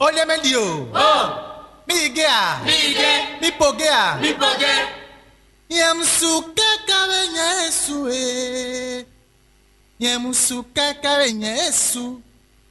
Olha melio. Oh. Miguel. Miguel. Mi pogea. Mi pogue. Yemusuka kabenya Yesu. Yemusuka kabenya Yesu.